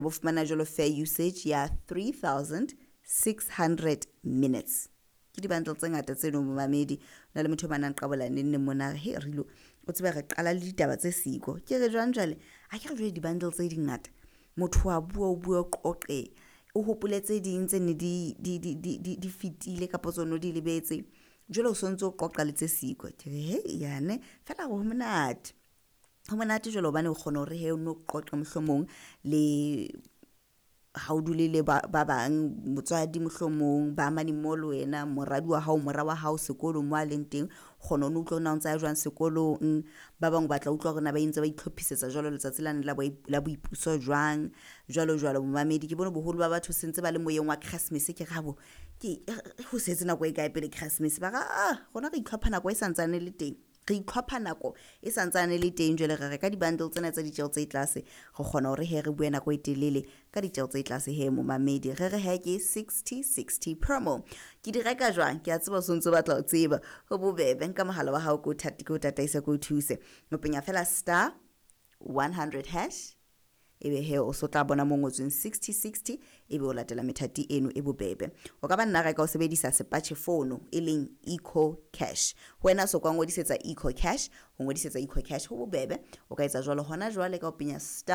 bo fumana jalo fair usage ya 3600 minutes ke di-bundle tse ngata tse no momamedi na le motho ba nang qabola nne mona he rilo o tseba re qala le ditaba tse siko ke re jwang jwale a ke re jwe di-bundle tse dingata motho wa bua o qoqe o hopoletse ding tse ne di fitile ka potsono di lebetse jwale o sontse o qoqa le tse siko ke re he yane fela go monate jwale o bane o kgona hore he o no qoqa mohlomong le ha o dulele ba bang motswadi mohlomong ba mani molo wena moradi wa hao mora wa hao sekolo mo a leng teng kgona no utlwa na ntsa jwang sekolong ba bang batla utlwa gore na ba intse ba itlhophisetsa jwalo letsatsi la la boipuso jwang jwalo momamedi ke bone boholo ba batho sentse ba le moyeng wa Christmas ke gabo ke go setse nako e kae pele Christmas ba ga gona re itlhopha nako e santsane le teng re itlhopha nako e santsane le teng jwale re ka di-bundle tsena tsa ditjeo tse tlase go kgona hore he re bue nako e telele ka ditjeo tse tlase he momamedi re he ke 60 promo ke di reka jwang ke a tseba sontse batla o tseba go bobebe nka mohala wa hao ko tataisa ko thuse o penya fela *100# ebe he o so tla bona mo ngotsweng 60 ebe o latela methati eno e bobebe o ka ba nna reka o sebedisa sepatche phone e leng Eco Cash wena so kwa ngodisetsa Eco Cash ho ngodisetsa Eco Cash ho bobebe o ka etsa jwalo hona jwale ka o penya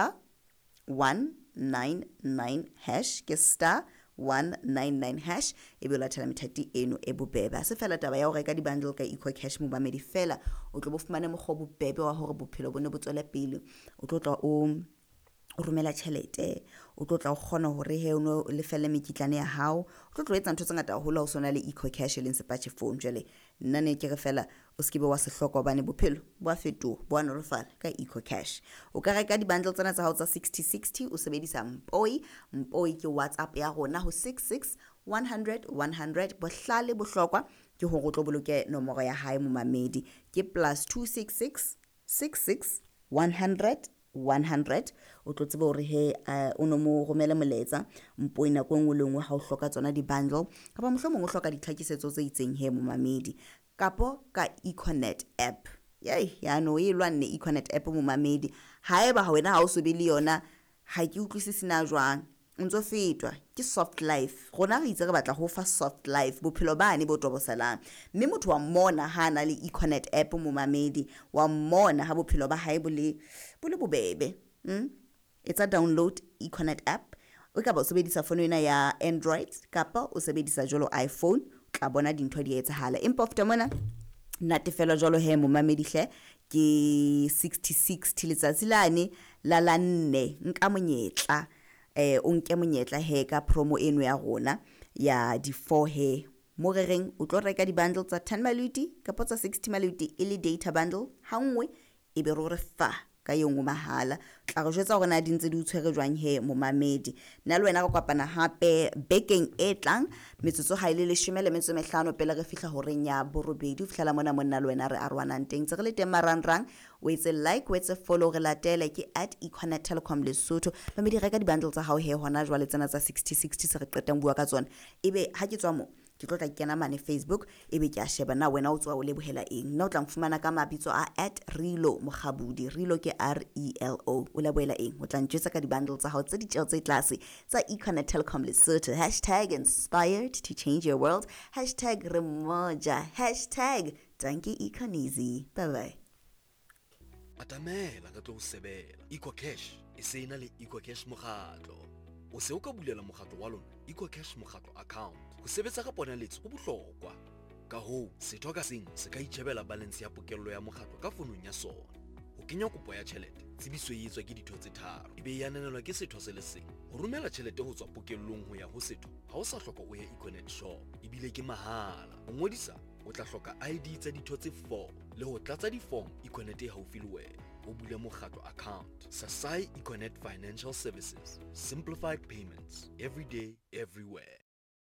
*199# ke *199# ebe o latela methati eno e bobebe se fela taba ya o reka di-bundle ka Eco Cash mo bamedi fela o tlo bo fumane mogho bobebe wa hore bophelo bone bo tswela pele o tlo tla o romela tšhelete o tlo tla o kgona hore he o no lefelle mekitlane ya hao o tlo etsa ntho tse ngata hola o sona le Eco Cash le sepatche phone jwale nna ne ke re fela o skebe wa sehloko bane bophelo bo a fetoha bo a nolofala ka Eco Cash o ka reka di-bundle tsena tsa hao tsa 60 o sebedisa mpoi ke WhatsApp ya rona ho 66 100 bohlale bohlokwa ke hore o tlo boloke nomoro ya hae mo mamedi ke +266 66 100 o tlo tseba hore he o no mo romela moletsa mpoi na go ngwe lengwe ha o hloka tsona di-bundle kapa mohlomong o hloka ditlhakisetso tse itseng he mo mamedi kapo ka Econet app ya no e lwanne Econet app mo mamedi haeba wena ha o so be le yona ha ke utlwisisi na jwang ntso fetwa ke soft life gona re itse re batla go fa soft life bophelo bane bo tobosalang mme motho wa mmona ha na le Econet app mo mamedi wa mmona ha bophelo ba hae bole bobebe it's a download Econet app o ka ba o sebedisa phone ena ya Android kapa o sebedisa jolo iPhone tla bona dintho di etsahala empa of mona natefela jolo he mo mamedi hle ke 66 letsatsi lane la 4 nka monyetla o nke monyetla he ka promo eno ya rona ya di4 he mo reng o tlo reka di-bundle tsa 10 maluti kapa tsa 60 maluti e le data bundle ha nngwe e be re fa ka yongwe mahala tla go jwetsa gore na di ntse di utshwere jwang he mo mamedi nna le wena go kopana hape bekeng e tlang metsotso ga ile le 15 pele re fihla ho reng ya borobedi o fihla mona monna le wena re arwanang teng tse re le teng marangrang o etse like o etse follow re latele ke @Econet Telecom Lesotho ba me di reka di-bundle tsa hao he hona jwale tsena tsa 60 se re qetang bua ka tsona ebe ha ke tswa mo ke tlo tla kena mane Facebook ebe ke a sheba na wena o tswa o lebohela eng na o tla mfumana ka mabitso a @Rilo Mogabudi Rilo ke RELO o lebohela eng o tla ntjwetsa ka di-bundle tsa hao tse ditjeo tse tlase tsa Econet Telecom Lesotho #inspired to change your world #remoja #danke Econeasy bye bye atamela ka tlo go sebela Eco Cash e se ena le Eco Cash mokgatlo o se o ka bulela mokgatlo wa lona Eco Cash mokgatlo account go sebetsa ka ponaletso go bohlokwa ka ho setho ka seng se ka itjhebela balance ya pokello ya mokgatlo ka fonong ya sona ho kenya kopo ya tjhelete tsebiso e etswa ke ditho tse tharo ebe ya nanelwa ke setho se le seng ho romela tjhelete ho tswa pokellong ho ya ho setho ha o sa hloka o ya Econet shop ebile ke mahala ho ngodisa o tla hloka ID tsa ditho tse 4 le ho tlatsa di-form Econet e haufi le wena o bule mokgatlo account Sasai Econet Financial Services simplified payments every day everywhere